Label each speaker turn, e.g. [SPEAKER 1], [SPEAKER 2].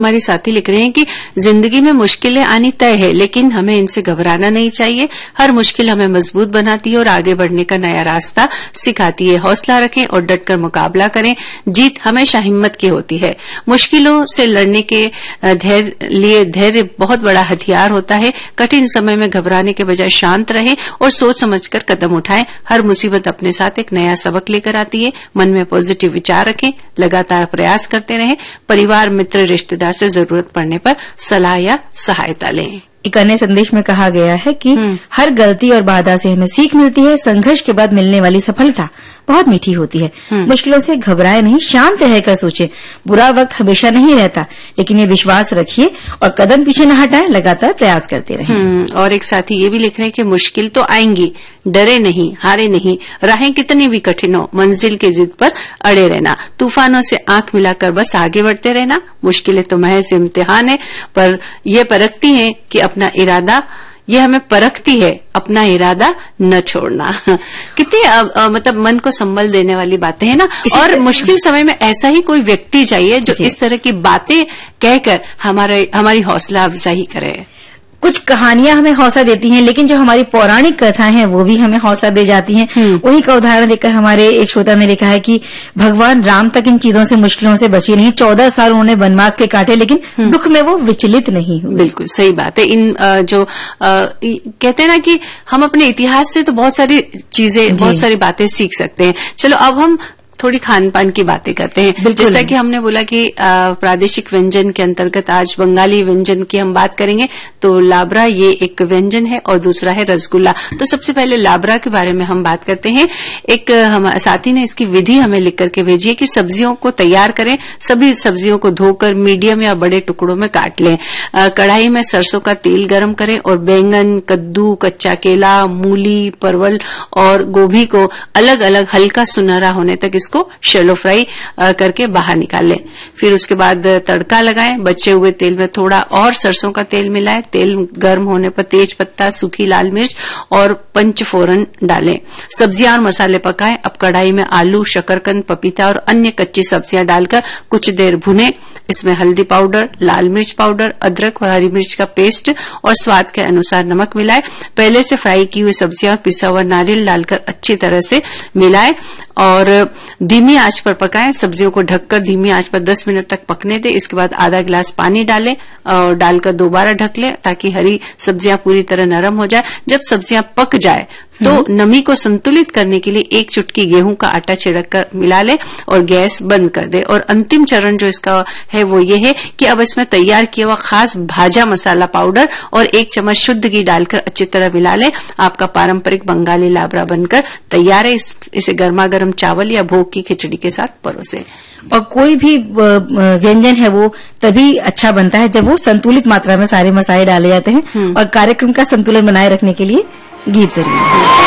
[SPEAKER 1] हमारे साथी लिख रहे हैं कि जिंदगी में मुश्किलें आनी तय है, लेकिन हमें इनसे घबराना नहीं चाहिए। हर मुश्किल हमें मजबूत बनाती है और आगे बढ़ने का नया रास्ता सिखाती है। हौसला रखें और डटकर मुकाबला करें। जीत हमेशा हिम्मत की होती है। मुश्किलों से लड़ने के लिए धैर्य बहुत बड़ा हथियार होता है। कठिन समय में घबराने के बजाय शांत रहें और सोच समझकर कदम उठाएं। हर मुसीबत अपने साथ एक नया सबक लेकर आती है। मन में पॉजिटिव विचार रखें, लगातार प्रयास करते रहें। परिवार, मित्र, रिश्तेदार से जरूरत पड़ने पर सलाह या सहायता लें।
[SPEAKER 2] एक अन्य संदेश में कहा गया है कि हर गलती और बाधा से हमें सीख मिलती है। संघर्ष के बाद मिलने वाली सफलता बहुत मीठी होती है। मुश्किलों से घबराए नहीं, शांत रहकर सोचें। बुरा वक्त हमेशा नहीं रहता, लेकिन ये विश्वास रखिए और कदम पीछे न हटाएं, लगातार प्रयास करते रहें।
[SPEAKER 1] और एक साथी ये भी लिख रहे हैं कि मुश्किल तो आएंगी, डरे नहीं, हारे नहीं। राहें कितनी भी कठिन हो, मंजिल के जिद पर अड़े रहना। तूफानों से आंख मिलाकर बस आगे बढ़ते रहना। मुश्किलें तो महज इम्तिहान है, पर ये परखती हैं कि अपना इरादा, ये हमें परखती है अपना इरादा न छोड़ना। कितनी मतलब मन को संबल देने वाली बातें हैं ना। और मुश्किल समय में ऐसा ही कोई व्यक्ति चाहिए जो इस तरह की बातें कहकर हमारी हौसला अफजाई करे।
[SPEAKER 2] कुछ कहानियां हमें हौसला देती हैं, लेकिन जो हमारी पौराणिक कथाएं हैं वो भी हमें हौसला दे जाती हैं। वही का उदाहरण देकर हमारे एक श्रोता ने लिखा है कि भगवान राम तक इन चीजों से, मुश्किलों से बचे नहीं। 14 साल उन्होंने वनवास के काटे, लेकिन दुख में वो विचलित नहीं हुए।
[SPEAKER 1] बिल्कुल सही बात है। इन जो कहते हैं ना कि हम अपने इतिहास से तो बहुत सारी चीजें, बहुत सारी बातें सीख सकते हैं। चलो अब हम थोड़ी खान पान की बातें करते हैं। जैसा कि हमने बोला कि प्रादेशिक व्यंजन के अंतर्गत आज बंगाली व्यंजन की हम बात करेंगे। तो लाबरा ये एक व्यंजन है और दूसरा है रसगुल्ला। तो सबसे पहले लाबरा के बारे में हम बात करते हैं। एक हमारे साथी ने इसकी विधि हमें लिख करके भेजी है कि सब्जियों को तैयार करें। सभी सब्जियों को धोकर मीडियम या बड़े टुकड़ों में काट लें। कढ़ाई में सरसों का तेल गरम करें और बैंगन, कद्दू, कच्चा केला, मूली, परवल और गोभी को अलग अलग हल्का सुनहरा होने तक को शैलो फ्राई करके बाहर निकाल लें। फिर उसके बाद तड़का लगाएं। बचे हुए तेल में थोड़ा और सरसों का तेल मिलाएं। तेल गर्म होने पर तेज पत्ता, सूखी लाल मिर्च और पंचफोरन डालें। सब्जियां और मसाले पकाएं। अब कढ़ाई में आलू, शकरकंद, पपीता और अन्य कच्ची सब्जियां डालकर कुछ देर भुनें। इसमें हल्दी पाउडर, लाल मिर्च पाउडर, अदरक और हरी मिर्च का पेस्ट और स्वाद के अनुसार नमक मिलाएं। पहले से फ्राई की हुई सब्जियां और पिसा हुआ नारियल डालकर अच्छी तरह से मिलाएं और धीमी आंच पर पकाएं। सब्जियों को ढककर धीमी आंच पर 10 मिनट तक पकने दें। इसके बाद आधा गिलास पानी डालें और डालकर दोबारा ढक लें ताकि हरी सब्जियां पूरी तरह नरम हो जाए। जब सब्जियां पक जाए तो नमी को संतुलित करने के लिए 1 चुटकी गेहूं का आटा छिड़क कर मिला ले और गैस बंद कर दे। और अंतिम चरण जो इसका है वो ये है कि अब इसमें तैयार किया हुआ खास भाजा मसाला पाउडर और 1 चम्मच शुद्ध घी डालकर अच्छी तरह मिला ले। आपका पारंपरिक बंगाली लाबरा बनकर तैयार है। इसे गर्मा गर्म चावल या भोग की खिचड़ी के साथ परोसे।
[SPEAKER 2] और कोई भी व्यंजन है वो तभी अच्छा बनता है जब वो संतुलित मात्रा में सारे मसाले डाले जाते हैं। और कार्यक्रम का संतुलन बनाए रखने के लिए गीत जरूरी है।